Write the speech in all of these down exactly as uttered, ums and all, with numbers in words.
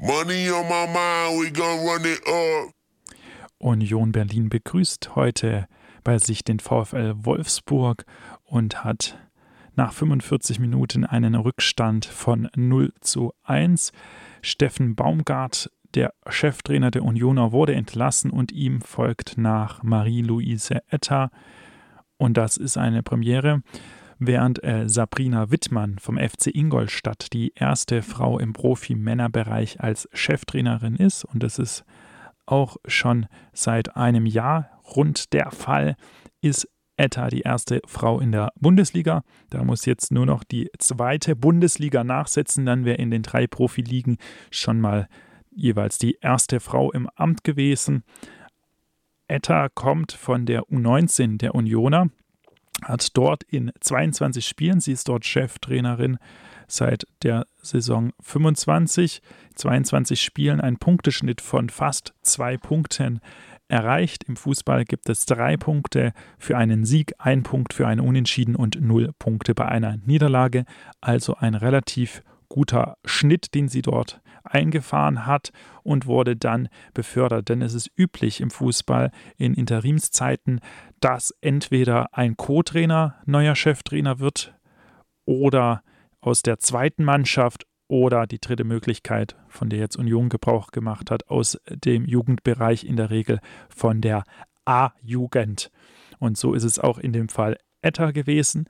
Money on my mind, we gonna run it up. Union Berlin begrüßt heute bei sich den VfL Wolfsburg und hat nach fünfundvierzig Minuten einen Rückstand von null zu eins. Steffen Baumgart, der Cheftrainer der Unioner, wurde entlassen und ihm folgt nach Marie-Louise Etter. Und das ist eine Premiere, während äh, Sabrina Wittmann vom F C Ingolstadt die erste Frau im Profi-Männerbereich als Cheftrainerin ist. Und das ist auch schon seit einem Jahr rund der Fall, ist Etter die erste Frau in der Bundesliga. Da muss jetzt nur noch die zweite Bundesliga nachsetzen. Dann wäre in den drei Profiligen schon mal jeweils die erste Frau im Amt gewesen. Etter kommt von der U neunzehn der Unioner, hat dort in zweiundzwanzig Spielen, sie ist dort Cheftrainerin seit der Saison fünfundzwanzig, zweiundzwanzig Spielen einen Punkteschnitt von fast zwei Punkten erreicht. Im Fußball gibt es drei Punkte für einen Sieg, ein Punkt für einen Unentschieden und null Punkte bei einer Niederlage. Also ein relativ guter Schnitt, den sie dort eingefahren hat, und wurde dann befördert. Denn es ist üblich im Fußball in Interimszeiten, dass entweder ein Co-Trainer neuer Cheftrainer wird oder aus der zweiten Mannschaft oder die dritte Möglichkeit, von der jetzt Union Gebrauch gemacht hat, aus dem Jugendbereich, in der Regel von der A-Jugend. Und so ist es auch in dem Fall Etter gewesen.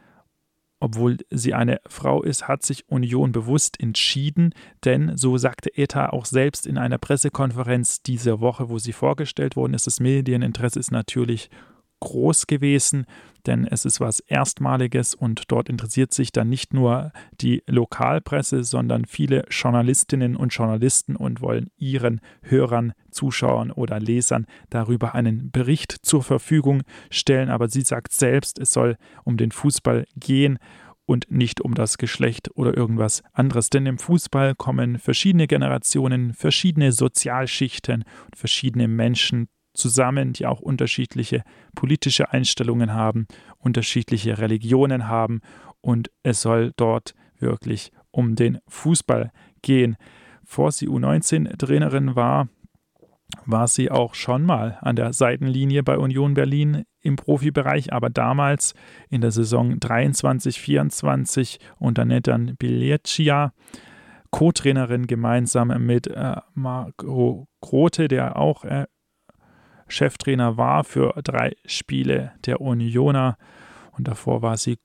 Obwohl sie eine Frau ist, hat sich Union bewusst entschieden, denn so sagte Etter auch selbst in einer Pressekonferenz diese Woche, wo sie vorgestellt worden ist, das Medieninteresse ist natürlich groß gewesen, denn es ist was Erstmaliges und dort interessiert sich dann nicht nur die Lokalpresse, sondern viele Journalistinnen und Journalisten und wollen ihren Hörern, Zuschauern oder Lesern darüber einen Bericht zur Verfügung stellen. Aber sie sagt selbst, es soll um den Fußball gehen und nicht um das Geschlecht oder irgendwas anderes. Denn im Fußball kommen verschiedene Generationen, verschiedene Sozialschichten und verschiedene Menschen zusammen, die auch unterschiedliche politische Einstellungen haben, unterschiedliche Religionen haben, und es soll dort wirklich um den Fußball gehen. Bevor sie U neunzehn Trainerin war, war sie auch schon mal an der Seitenlinie bei Union Berlin im Profibereich, aber damals in der Saison dreiundzwanzig vierundzwanzig unter Netan Bileccia, Co-Trainerin gemeinsam mit äh, Marco Grote, der auch äh, Cheftrainer war für drei Spiele der Unioner, und davor war sie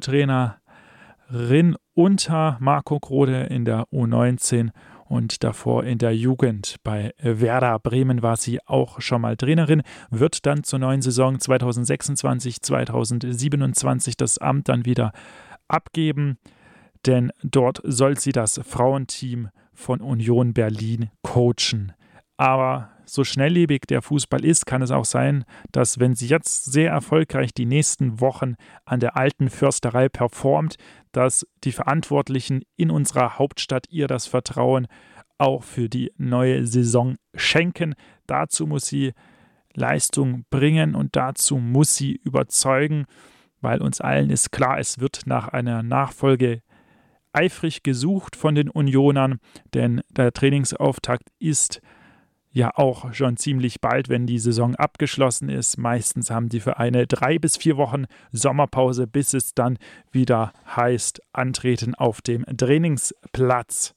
Co-Trainerin unter Marco Grote in der U neunzehn und davor in der Jugend. Bei Werder Bremen war sie auch schon mal Trainerin, wird dann zur neuen Saison zweitausendsechsundzwanzig zweitausendsiebenundzwanzig das Amt dann wieder abgeben, denn dort soll sie das Frauenteam von Union Berlin coachen. Aber so schnelllebig der Fußball ist, kann es auch sein, dass, wenn sie jetzt sehr erfolgreich die nächsten Wochen an der alten Försterei performt, dass die Verantwortlichen in unserer Hauptstadt ihr das Vertrauen auch für die neue Saison schenken. Dazu muss sie Leistung bringen und dazu muss sie überzeugen, weil uns allen ist klar, es wird nach einer Nachfolge eifrig gesucht von den Unionern, denn der Trainingsauftakt ist ja auch schon ziemlich bald, wenn die Saison abgeschlossen ist. Meistens haben die Vereine drei bis vier Wochen Sommerpause, bis es dann wieder heißt, antreten auf dem Trainingsplatz.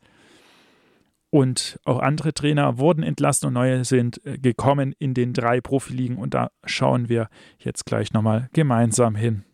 Und auch andere Trainer wurden entlassen und neue sind gekommen in den drei Profiligen, und da schauen wir jetzt gleich nochmal gemeinsam hin.